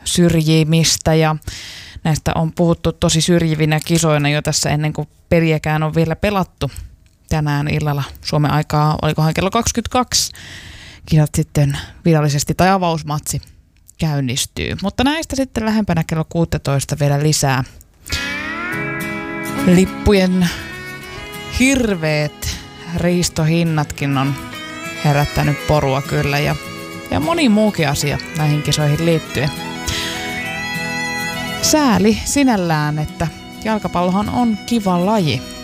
syrjimistä ja näistä on puhuttu tosi syrjivinä kisoina jo tässä ennen kuin peliäkään on vielä pelattu. Tänään illalla Suomen aikaa, olikohan kello 22, kisat sitten virallisesti tai avausmatsi käynnistyy. Mutta näistä sitten lähempänä kello 16 vielä lisää. Lippujen hirveät riistohinnatkin on herättänyt porua kyllä ja moni muukin asia näihin kisoihin liittyen. Sääli sinällään, että jalkapallohan on kiva laji.